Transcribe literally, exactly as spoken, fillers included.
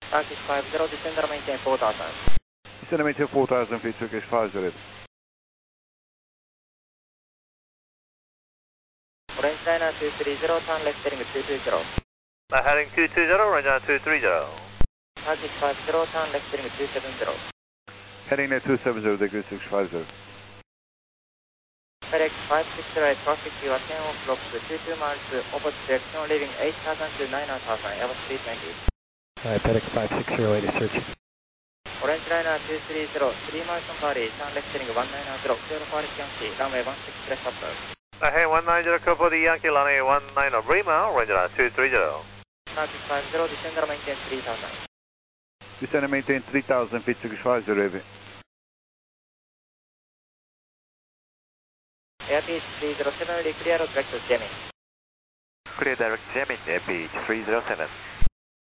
Turkish five zero, descend and maintain four thousand. Descend and maintain four thousand feet, Turkish five zero. Orange Liner two three zero, turn left heading two two zero. Uh, heading two two zero, Orange Liner two three zero. Turkish five zero, turn left heading two seven zero. Heading there two seven zero, degree Turkish five zero. FedEx five six zero eight, traffic you are ten o'clock to two two miles to opposite direction, leaving eight thousand to nine thousand, Airbus three twenty. Alright, FedEx five six zero eight is searching. Orange Liner two three zero, three miles from Bali, turn left heading one nine zero, zero Paris Yankee, runway one six left upper. Uh, hey, one nine zero, Copy the Yankee, runway one nine zero, Bremer, Orange Liner two three zero. Turkish five zero, descend and maintain three thousand. Descend and maintain three thousand feet, Turkish five zero, heavy. Airbeach three zero seven, clear direct to Gemini. Clear direct Gemini, Airbeach three zero seven.